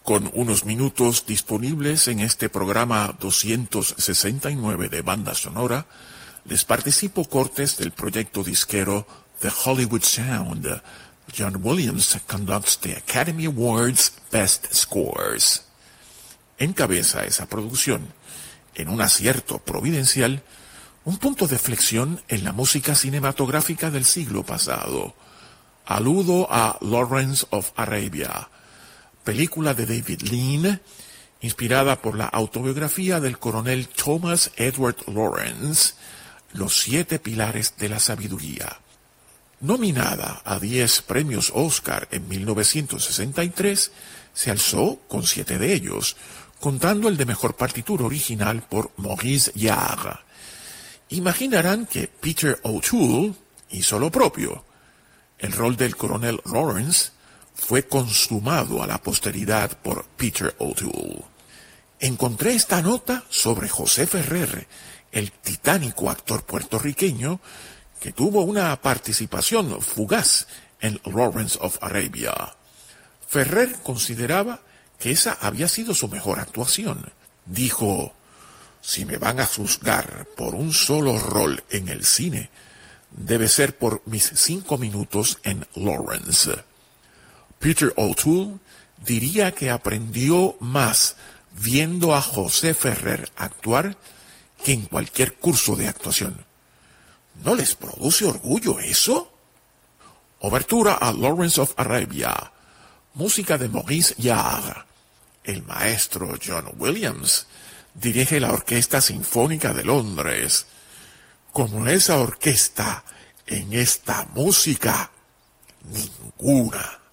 Con unos minutos disponibles en este programa 269 de banda sonora, les participo cortes del proyecto disquero The Hollywood Sound. John Williams conducts the Academy Awards Best Scores. Encabeza esa producción, en un acierto providencial, un punto de flexión en la música cinematográfica del siglo pasado. Aludo a Lawrence of Arabia, película de David Lean, inspirada por la autobiografía del coronel Thomas Edward Lawrence, Los 7 pilares de la sabiduría. Nominada a 10 premios Oscar en 1963, se alzó con 7 de ellos, contando el de mejor partitura original por Maurice Jarre. Imaginarán que Peter O'Toole hizo lo propio. El rol del coronel Lawrence fue consumado a la posteridad por Peter O'Toole. Encontré esta nota sobre José Ferrer, el titánico actor puertorriqueño que tuvo una participación fugaz en Lawrence of Arabia. Ferrer consideraba que esa había sido su mejor actuación. Dijo: si me van a juzgar por un solo rol en el cine, debe ser por mis 5 minutos en Lawrence. Peter O'Toole diría que aprendió más viendo a José Ferrer actuar que en cualquier curso de actuación. ¿No les produce orgullo eso? Obertura a Lawrence of Arabia, música de Maurice Jarre. El maestro John Williams dirige la Orquesta Sinfónica de Londres. Como esa orquesta en esta música, ninguna.